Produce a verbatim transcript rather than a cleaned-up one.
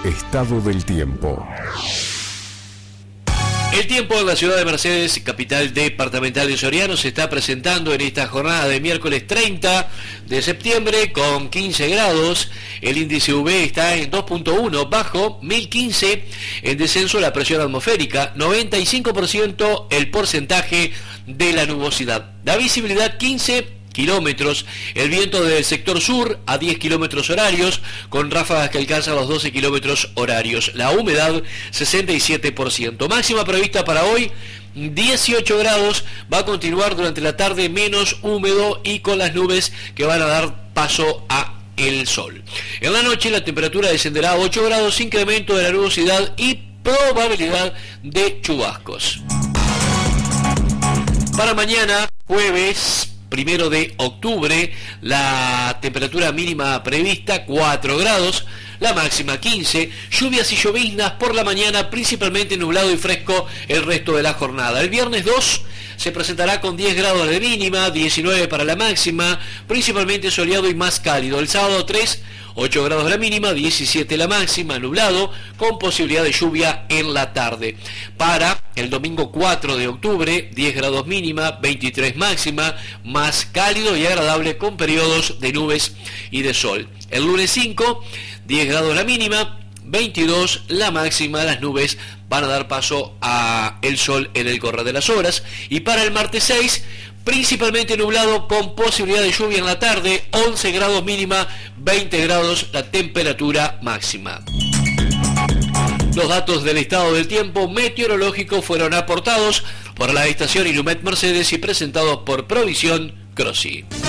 Estado del tiempo. El tiempo en la ciudad de Mercedes, capital departamental de Soriano, se está presentando en esta jornada de miércoles treinta de septiembre con quince grados. El índice U V está en dos punto uno, bajo, mil quince. En descenso la presión atmosférica, noventa y cinco por ciento el porcentaje de la nubosidad. La visibilidad quince kilómetros, el viento del sector sur a diez kilómetros horarios, con ráfagas que alcanzan los doce kilómetros horarios. La humedad sesenta y siete por ciento. Máxima prevista para hoy, dieciocho grados. Va a continuar durante la tarde menos húmedo y con las nubes que van a dar paso a el sol. En la noche la temperatura descenderá a ocho grados, incremento de la nubosidad y probabilidad de chubascos. Para mañana, jueves primero de octubre, la temperatura mínima prevista cuatro grados, la máxima quince, lluvias y lloviznas por la mañana, principalmente nublado y fresco el resto de la jornada. El viernes dos se presentará con diez grados de mínima, diecinueve para la máxima, principalmente soleado y más cálido. El sábado tres, ocho grados la mínima, diecisiete la máxima, nublado, con posibilidad de lluvia en la tarde. Para el domingo cuatro de octubre, diez grados mínima, veintitrés máxima, más cálido y agradable con periodos de nubes y de sol. El lunes cinco, diez grados la mínima, veintidós la máxima, las nubes van a dar paso a el sol en el correr de las horas. Y para el martes seis, principalmente nublado con posibilidad de lluvia en la tarde, once grados mínima, veinte grados la temperatura máxima. Los datos del estado del tiempo meteorológico fueron aportados por la estación Ilumet Mercedes y presentados por Provisión Crossi.